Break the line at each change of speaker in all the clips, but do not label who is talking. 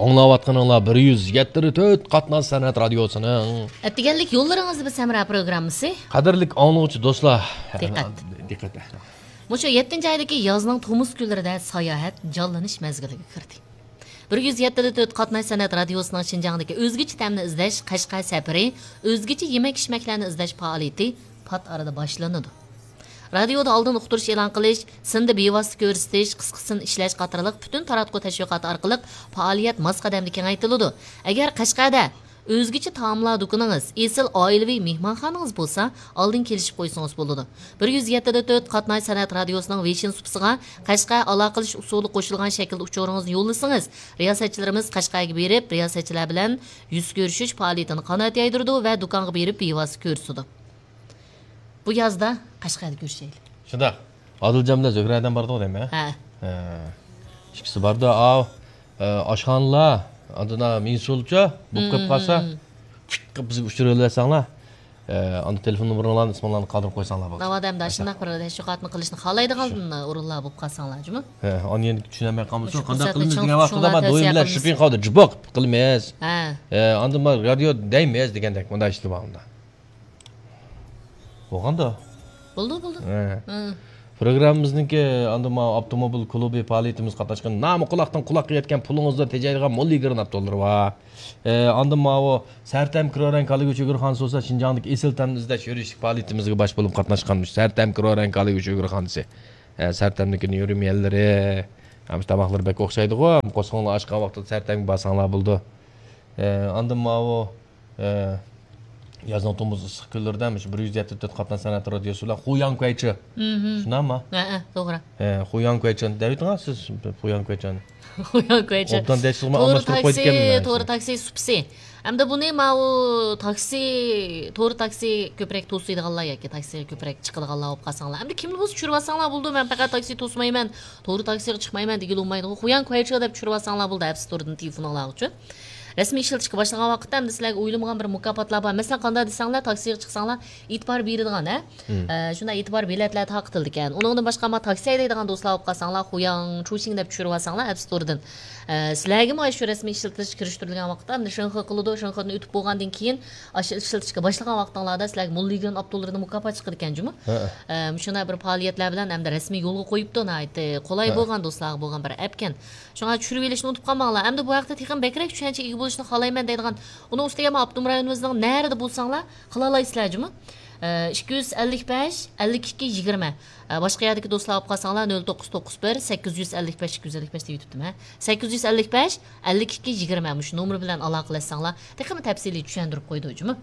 Аңлаватқаныңлар 174 қатнас сәнәт радиосының.
Әттігәнлік yollarыңызды біз сәмірі программысы.
Қадірлік аңлығычы достар.
Диққат. Мұшы 7-ci aydaki yazның Tomuz günlərində sayahat canlanış məzgiliga kirdi. 174 Qatnay Sənət Radiosunun Şinjan'dakı özgəçə təmini izləş, Qashqay səfəri, özgəçə yemək-içməklərini izləş fəaliyyəti pat arada başlanıdı. Radioda aldın uqturish e'lon qilish, sindi bevosita ko'rsatish, qisqasini ishlash qatorliq butun taratquv tashviqoti orqali faoliyat mos qadamda kengaytiriladi. Agar Qashqarda o'zgacha taomlar do'koningiz, esil oilaviy mehmonxonangiz bo'lsa, oldin kelishib qo'ysangiz bo'ladi. 174 Qatnay Sənət Radiosuning Vision supsiga Qashqar aloqalish usuli qo'shilgan shaklda uchuringizni yo'llasangiz, riyosatchilarimiz Qashqarga berib, riyosatchilar bilan yuz ko'rishish faoliyatini qanot yaydirdi va do'konga berib bevosita ko'rsatdi. Bu yazda Qashqarda ko'rishaylik.
Shunda Adilcamda Zöhradan bardi deymi?
Ha.
İkisi bardi. Oshxonalar adına minsulcha bo'lib kelib qolsa, bizga uchiraverasanglar. Anda telefon nomerlarini, ismlarini qoldirib qo'ysanglar bo'ladi.
Navadamda shunday bir tashviqotni qilishni xohlaydigan o'rinlar bo'lib qolsanglar-jimi?
Uni endi tushunmay qolmasa, qanday qilamiz degan vaqtida men do'yim bilan shipin qoldi, jiboq qilmaymiz. Anda men radio deymiz degandek, bunday ishlar bor unda. Bo'lganda. Bo'ldi. Programmamizningki andama avtomobil klubi faoliyatimiz qatnashgan nomi quloqdan quloqqa yetgan pulingizda tejaydigan molli granat dollar va andama o Sartam Kiroran Kaligüç Gurxan so'sa Şinjandagi esil tanni izlash yurish faoliyatimizga bosh bo'lib qatnashganmiz. Sartam Kiroran Kaligüç Gurxanisi. Sartamniki yurmiyallari, ham tamoqlar bek o'xshaydi-ku. Qo'sqonlar ochgan vaqtda Sartamga basanglar bo'ldi. Andama o Yazın Tomuz ıssiq kunlardamiz 174 Qatnay Sənət Radiosu bilan Xuyan Qoychi. Shunami?
To'g'ri.
Xuyan Qoychin deyapsiz, siz Xuyan Qoychin.
Xuyan Qoychi.
Obdan deyishmi, almashtirib qo'ydik.
To'g'ri taksi supsi. Hamda buni mau taksi, to'g'ri taksi ko'proq to'siydiganlar yoki taksiga ko'proq chiqadiganlar olib qolsanglar. Hamda kimni o'zi tushirib olsanglar bo'ldi. Men faqat taksi to'smayman, to'g'ri taksiga chiqmayman degan olmaydi. Xuyan Qoychi deb tushirib olsanglar bo'ldi App Store'dan telefoninglar uchun. Rasmiy ishlatishga boshlagan vaqtda ham sizlarga o'ylanmagan bir mukofotlar bor. Masalan, qanday desanglar, taksiga chiqsanglar, e'tibor beradigan, shunday e'tibor biletlar taqtildi ekan. Uningdan boshqa ma taksi haydaydigan do'stlar olib qolsanglar, Xuyan Chushing deb tushirib olsanglar App Store'dan. Sizlarga mana shu rasmiy ishlatish kirishtirilgan vaqtda shinxi qiladi, shinxini o'tib bo'lgandan keyin ishlatishga boshlagan vaqtinglarda sizlarga million $10 mukofot chiqadi ekan-jimi? Shunday bir faoliyatlar bilan hamda rasmiy yo'lga qo'yibdi, aytdi. Qulay bo'lgan do'stlarga bo'lgan bir app ekan. Shunga tushirib olishni unutib qolmanglar. Hamda bu vaqtda texnik bekrak tushuncha bo'lishni xohlayman deydigan. Uni ustiga ham Abdum rayonimizning nerede bo'lsanglar, qila olasizlar-jimi? 255 52 20. Başqa yerdagi do'stlar olib qolsanglar 0991 855 255 deb yutibdim, ha. 855 52 20 shu nomer bilan aloqalashsanglar, texnik tafsiliy tushuntirib qo'ydi-jimi?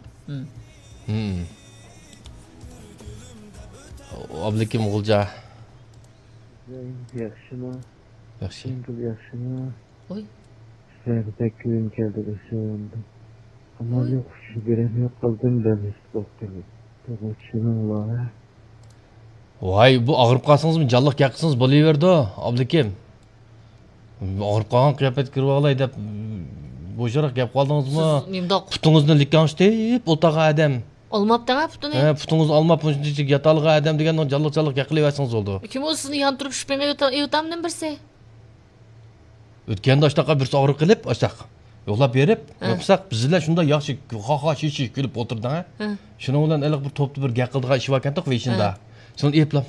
Abdukim G'ulja.
Yaxshimi? Yaxshimi?
Oy.
Sizlarga kun keldi o'shanda. Amal yo'q, shigirim qildim ben istokdim. To'g'ri
Voy, bu og'rib qolsangizmi, jalliq yaqsangiz bo'laverdi, Abdukim. Og'rib qolgan qiyofat kirib olay deb bo'sharoq gap qoldingizmi? Putingizni likkanshib o'tagan odam.
Olmabdi-a putini?
Putingizni olmab shuncha yatalgan odam degan jalliq yaqilayversangiz bo'ldi.
Kim o'zi sizni yantirib shpinga yotamdan birsi?
O'tganda ashtaqa bir og'riq qilib, ashtaqa yo'lab berib, yo'qsaq bizlar shunda yaxshi xo'xa kulib o'tirdi, ha. Shuning bilan iliq bir to'pni bir gap qildigan ish vakantiq Vishinda. So'ng eplab.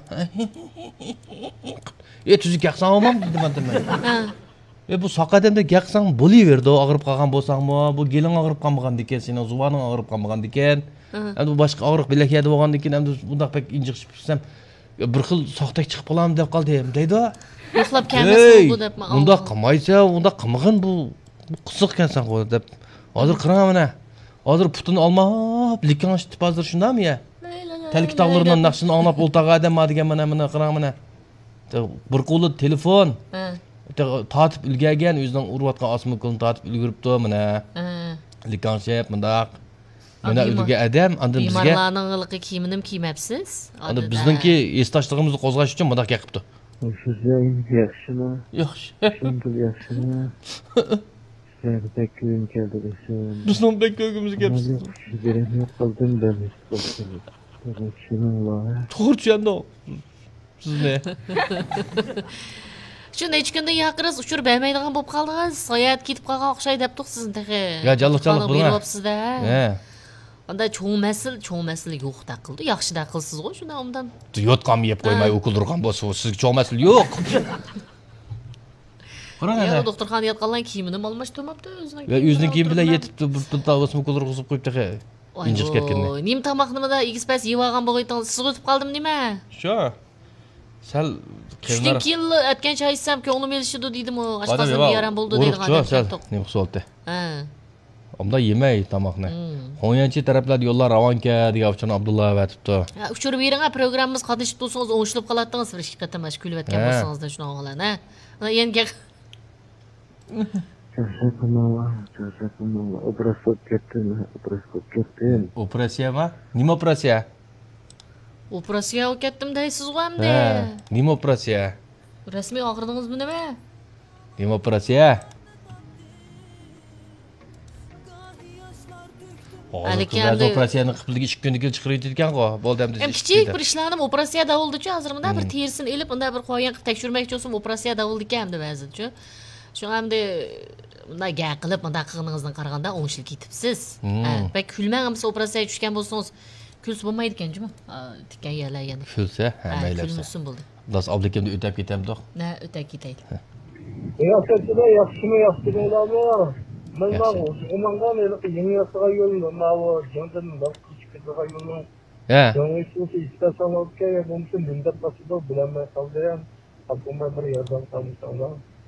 Tuzuk yaqsan olmam dedim. Bu soqadamda yaqsan bo'laverdi, og'rib qolgan bo'lsangmi, bu geling og'rib qolmagan ekan, sening zuvoning og'rib qolmagan ekan. Endi boshqa og'riq bilakiyadi bo'lgandan keyin endi bundaq pek injiqib tursam, bir xil soxtak chiqib qolam deb qoldim, deydi.
Yo'qlab kelmasin bu deb.
Unda qilmaysa, unda qilmagan bu qiziq ekansan qo'y deb. Hozir qiraman mana. Hozir putini olmab, lekin tip hozir shundami ya? Talik tog'laridan naqshini anglab o'ltaga odam degan mana qiraman mana. Bir qo'li telefon. Tatib ilgagan o'zining urayotgan osmiqni tatib ulguribdi mana. Lekin bundaq. Mana o'ziga odam, endi bizga
bemorlarning ilqi kiyimini kiymabsiz.
Endi bizningki esdashligimizni qo'zg'ash uchun bundaq yaqibdi.
Yaxshimi?
Yaxshi.
Yaxshimi? Sizlarga kun keldi o'shanda.
Bizning bek ko'gimiz kelibsiz.
Shigirim qildim ben istokdim. To'g'ri
tushundim. Sizni.
Shu necha kundan yaqinroq uchirib bermaydigan bo'lib qoldingiz. Sayohat ketib qolgan o'xshay debdiq sizni tehi.
Ya, jalliq-jalliq
berib
bo'lma.
olibsiz-da.
He.
Unda cho'ng masala yo'q da qildi. Yaxshi da qilsiz-ku, shundan undan.
Yotqan yeb qo'ymay o'kuldirgan bo'lsa, sizga cho'ng masala yo'q. Qarang
Ya,
ana.
doktorxona yotganlar kiyimini almashtirmabdi o'zining.
Ya o'zining kiyimi bilan yetibdi, bir tog'asini o'kuldirg'izib qo'yibdi. Injiq ketganda.
Nim tamoqnimada egizpas yeb olgan bo'g'aytan siz o'tib qoldim nima?
Shu. Sal
Shundan keyin aytgan chaysam ko'nglim elishidi deydim u.
Odam
Ashqazim yaram bo'ldi deydigan
sal nima hisobda.
Ha.
Unda yemay tamoqni. Qo'yanchi taraflar yo'llar ravonka degan uchun Abdulla aytibdi.
Ha, uchirib bering, programmamiz qatnashib tursangiz o'ngishilib qoladingiz, bir ikki qatam mana kulib aytgan bo'lsangiz-da shuni o'g'lan, ha. Ana endi
Charchadim. Operatsiya ketdim.
Operatsiyami? Nima operatsiya?
operatsiyaga ketdim deysiz-ku hamda.
Ha, nima operatsiya?
Rasmiy og'irdingizmi nima?
Nima operatsiya?
Haligi
Hozir operatsiyani qilib 2 kundan keyin chiqarib ekan-ku. Bo'ldi ham
Hem kichik bir ishlarni operatsiya davuldi-chu, hozir bunda bir terisini elib, unda bir qo'ygan qilib tekshirmoqchi bo'lsam operatsiya davuldi ekan hamda ba'zi-chu. Shu hamda bunday gap qilib, bunday qilganingizdan qaraganda o'ngishil ketibsiz. Ha, bak kulmaganmisiz operatsiyaga tushgan bo'lsangiz, kulsa bo'lmaydi ekan-jimi? Tikkan yerlar yana.
Kulsa, ha, mayli.
Kulmasin bo'ldi.
Das abdikimda o'tab ketamdi.
Na, o'tib ketaylik.
Yaxshimi, yaxshi bo'ladimi? Mana o'mangan yeni yasagan yo'lni, mana jondan chiqadigan yo'lni.
Ha.
Jonga shu istasan o'tgan bo'lsa, bunday qasida bilaman qoldim. Aslında bir yerdan tanışanlar.